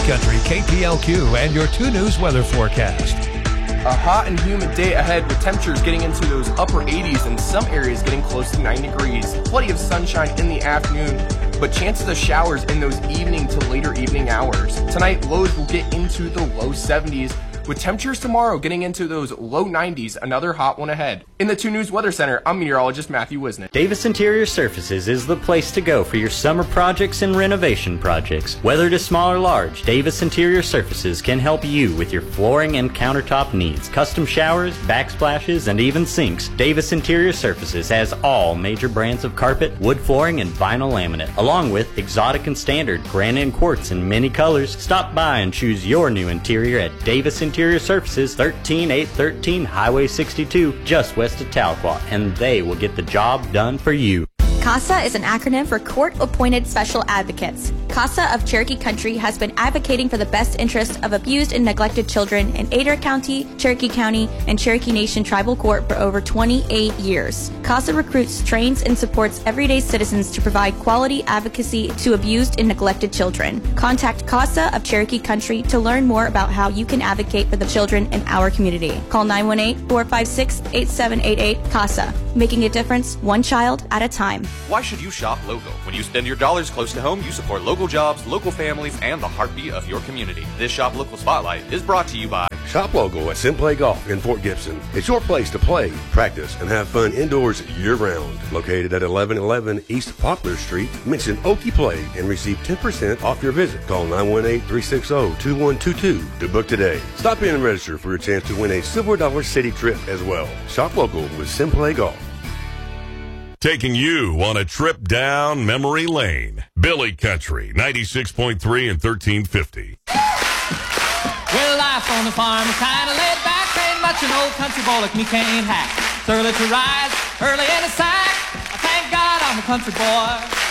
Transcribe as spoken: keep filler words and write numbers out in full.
Country, K P L Q, and your two News weather forecast. A hot and humid day ahead with temperatures getting into those upper eighties and some areas getting close to ninety degrees. Plenty of sunshine in the afternoon, but chances of showers in those evening to later evening hours. Tonight, lows will get into the low seventies, with temperatures tomorrow getting into those low nineties, another hot one ahead. In the two News Weather Center, I'm meteorologist Matthew Wisnick. Davis Interior Surfaces is the place to go for your summer projects and renovation projects. Whether it is small or large, Davis Interior Surfaces can help you with your flooring and countertop needs. Custom showers, backsplashes, and even sinks. Davis Interior Surfaces has all major brands of carpet, wood flooring, and vinyl laminate, along with exotic and standard granite and quartz in many colors. Stop by and choose your new interior at Davis Interior Surfaces, thirteen eight thirteen Highway sixty-two, just west of Tahlequah, and they will get the job done for you. CASA is an acronym for Court-Appointed Special Advocates. CASA of Cherokee Country has been advocating for the best interests of abused and neglected children in Adair County, Cherokee County, and Cherokee Nation Tribal Court for over twenty-eight years. CASA recruits, trains, and supports everyday citizens to provide quality advocacy to abused and neglected children. Contact CASA of Cherokee Country to learn more about how you can advocate for the children in our community. Call nine one eight, four five six, eight seven eight eight. CASA, making a difference one child at a time. Why should you shop local? When you spend your dollars close to home, you support local jobs, local families, and the heartbeat of your community. This Shop Local Spotlight is brought to you by Shop Local at Simplay Golf in Fort Gibson. It's your place to play, practice, and have fun indoors year-round. Located at eleven eleven East Poplar Street, mention Okie Play and receive ten percent off your visit. Call nine one eight, three six zero, two one two two to book today. Stop in and register for a chance to win a Silver Dollar City trip as well. Shop Local with Simplay Golf. Taking you on a trip down memory lane. Billy Country, ninety-six point three and thirteen fifty. Well, life on the farm is kind of laid back. Ain't much an old country boy like me can't hack. It's early to rise, early in the sack. I thank God I'm a country boy.